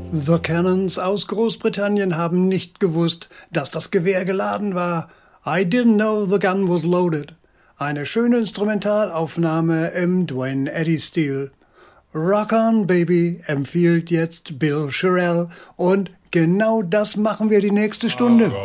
The Cannons aus Großbritannien haben nicht gewusst, dass das Gewehr geladen war. I didn't know the gun was loaded. Eine schöne Instrumentalaufnahme im Duane Eddy-Stil. Rock on, Baby empfiehlt jetzt Bill Shirell und genau das machen wir die nächste Stunde.